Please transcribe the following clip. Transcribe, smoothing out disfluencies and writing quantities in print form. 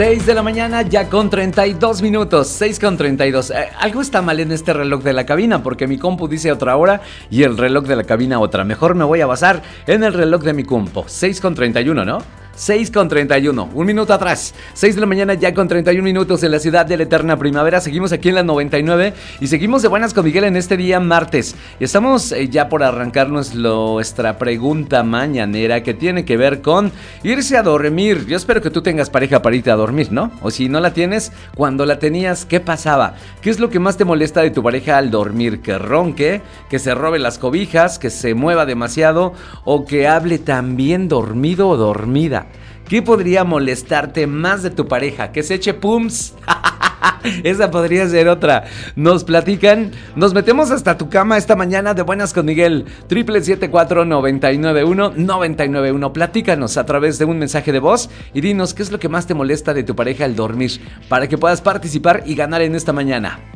6 de la mañana ya con 32 minutos, 6 con 32. Algo está mal en este reloj de la cabina porque mi compu dice otra hora y el reloj de la cabina otra. Mejor me voy a basar en el reloj de mi compu. 6 con 31, ¿no? 6 con 31, un minuto atrás. 6 de la mañana ya con 31 minutos en la ciudad de la eterna primavera. Seguimos aquí en la 99 y seguimos de buenas con Miguel en este día martes. Estamos ya por arrancarnos nuestra pregunta mañanera que tiene que ver con irse a dormir. Yo espero que tú tengas pareja para irte a dormir, ¿no? O si no la tienes, cuando la tenías, ¿qué pasaba? ¿Qué es lo que más te molesta de tu pareja al dormir? ¿Que ronque? ¿Que se robe las cobijas? ¿Que se mueva demasiado? ¿O que hable también dormido o dormida? ¿Qué podría molestarte más de tu pareja? ¿Que se eche pums? Esa podría ser otra. Nos platican. Nos metemos hasta tu cama esta mañana de buenas con Miguel. 777-499-1991. Platícanos a través de un mensaje de voz y dinos qué es lo que más te molesta de tu pareja al dormir para que puedas participar y ganar en esta mañana.